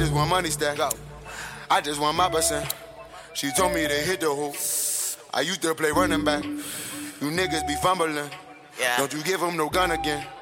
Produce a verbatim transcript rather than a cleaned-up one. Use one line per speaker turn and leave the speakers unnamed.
just want money stack. Go. I just want my percent. She told me to hit the hoop. I used to play running back. You niggas be fumbling.
Yeah.
Don't you give them no gun again.